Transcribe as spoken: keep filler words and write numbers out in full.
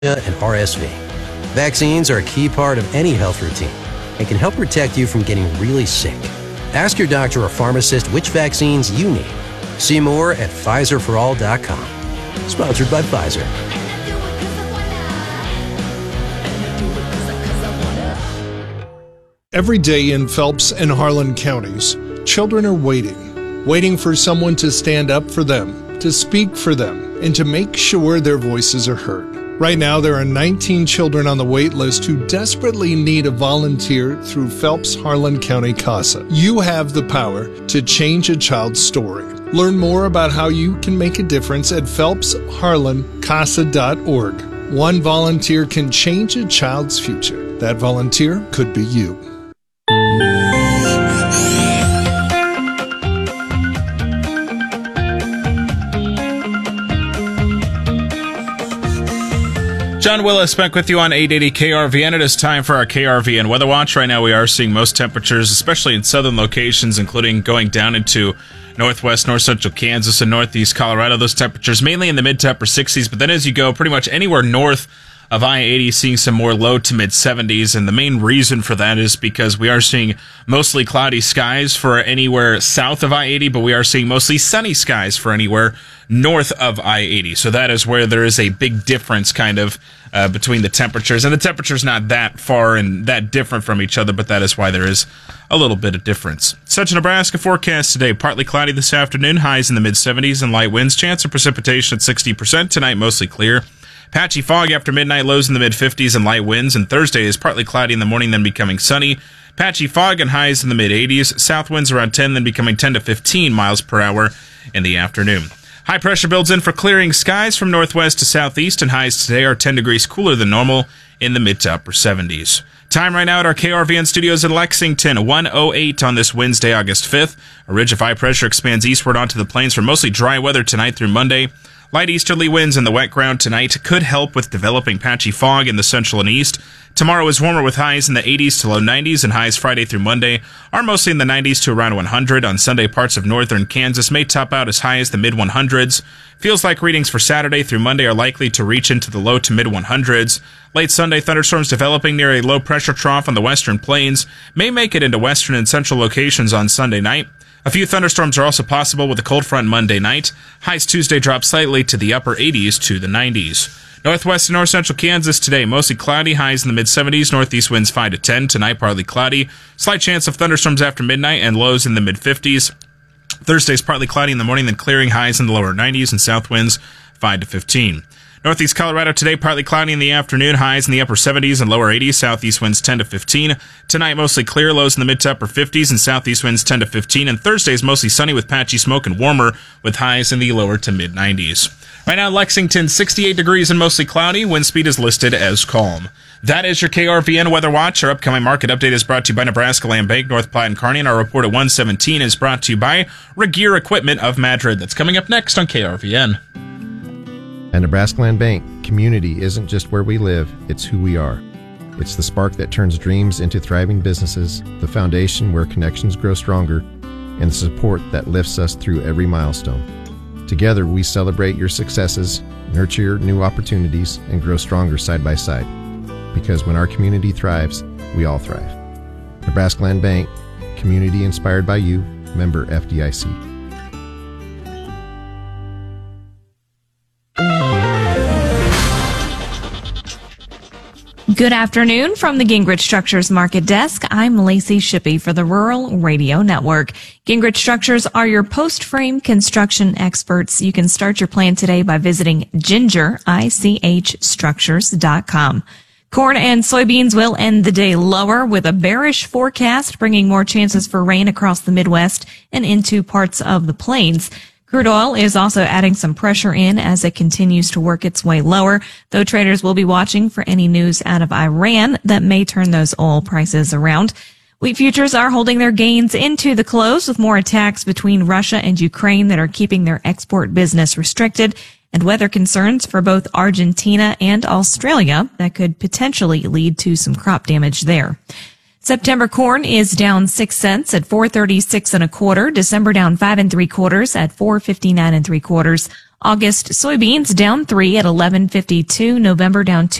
and R S V. Vaccines are a key part of any health routine and can help protect you from getting really sick. Ask your doctor or pharmacist which vaccines you need. See more at Pfizer for all dot com. Sponsored by Pfizer. Every day in Phelps and Harlan counties, children are waiting, waiting for someone to stand up for them, to speak for them, and to make sure their voices are heard. Right now, there are nineteen children on the wait list who desperately need a volunteer through Phelps Harlan County CASA. You have the power to change a child's story. Learn more about how you can make a difference at phelps harlan casa dot org. One volunteer can change a child's future. That volunteer could be you. John Willis back with you on eight eighty K R V N. It is time for our K R V N Weather Watch. Right now we are seeing most temperatures, especially in southern locations, including going down into northwest, north central Kansas and northeast Colorado. Those temperatures mainly in the mid to upper sixties, but then as you go pretty much anywhere north of I eighty, seeing some more low to mid seventies, and the main reason for that is because we are seeing mostly cloudy skies for anywhere south of I eighty, but we are seeing mostly sunny skies for anywhere north of I eighty. So that is where there is a big difference kind of uh, between the temperatures, and the temperature's not that far and that different from each other, but that is why there is a little bit of difference. Such a Nebraska forecast today: partly cloudy this afternoon, highs in the mid seventies and light winds, chance of precipitation at sixty percent. Tonight mostly clear. Patchy fog after midnight, lows in the mid fifties and light winds, and Thursday is partly cloudy in the morning, then becoming sunny. Patchy fog and highs in the mid eighties, south winds around ten, then becoming ten to fifteen miles per hour in the afternoon. High pressure builds in for clearing skies from northwest to southeast, and highs today are ten degrees cooler than normal in the mid to upper seventies. Time right now at our K R V N studios in Lexington, one oh eight on this Wednesday, August fifth. A ridge of high pressure expands eastward onto the plains for mostly dry weather tonight through Monday. Light easterly winds in the wet ground tonight could help with developing patchy fog in the central and east. Tomorrow is warmer with highs in the eighties to low nineties, and highs Friday through Monday are mostly in the nineties to around one hundred. On Sunday, parts of northern Kansas may top out as high as the mid one hundreds. Feels like readings for Saturday through Monday are likely to reach into the low to mid one hundreds. Late Sunday, thunderstorms developing near a low pressure trough on the western plains may make it into western and central locations on Sunday night. A few thunderstorms are also possible with a cold front Monday night. Highs Tuesday drop slightly to the upper eighties to the nineties. Northwest and north central Kansas today, mostly cloudy, highs in the mid seventies, northeast winds five to ten. Tonight, partly cloudy. Slight chance of thunderstorms after midnight and lows in the mid fifties. Thursday's partly cloudy in the morning, then clearing, highs in the lower nineties, and south winds five to fifteen. Northeast Colorado today, partly cloudy in the afternoon, highs in the upper seventies and lower eighties, southeast winds ten to fifteen. Tonight, mostly clear, lows in the mid to upper fifties, and southeast winds ten to fifteen. And Thursday is mostly sunny with patchy smoke and warmer, with highs in the lower to mid nineties. Right now, Lexington, sixty-eight degrees and mostly cloudy. Wind speed is listed as calm. That is your K R V N Weather Watch. Our upcoming market update is brought to you by Nebraska Land Bank, North Platte, and Kearney. And our report at one seventeen is brought to you by Regear Equipment of Madrid. That's coming up next on K R V N. At Nebraska Land Bank, community isn't just where we live, it's who we are. It's the spark that turns dreams into thriving businesses, the foundation where connections grow stronger, and the support that lifts us through every milestone. Together, we celebrate your successes, nurture your new opportunities, and grow stronger side by side. Because when our community thrives, we all thrive. Nebraska Land Bank, community inspired by you, member F D I C. Good afternoon from the Gingrich Structures Market Desk. I'm Lacey Shippey for the Rural Radio Network. Gingrich Structures are your post-frame construction experts. You can start your plan today by visiting ginger, I C H structures dot com. Corn and soybeans will end the day lower with a bearish forecast, bringing more chances for rain across the Midwest and into parts of the plains. Crude oil is also adding some pressure in as it continues to work its way lower, though traders will be watching for any news out of Iran that may turn those oil prices around. Wheat futures are holding their gains into the close with more attacks between Russia and Ukraine that are keeping their export business restricted, and weather concerns for both Argentina and Australia that could potentially lead to some crop damage there. September corn is down six cents at four thirty-six and a quarter. December down five and three quarters at four fifty-nine and three quarters. August soybeans down three at eleven fifty-two. November down two.